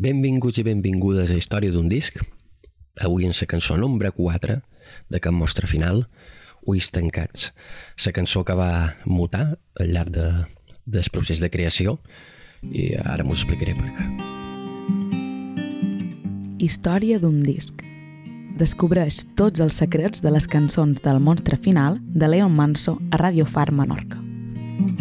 Benvinguts i benvingudes a Història d'un disc. Avui en la cançó nombre 4 d'aquest mostre final, Ulls tancats. La cançó que va mutar al llarg del procés de creació i ara m'ho explicaré per què. Història d'un disc. Descobreix tots els secrets de les cançons del monstre final de Leon Manso a Radio Far Menorca.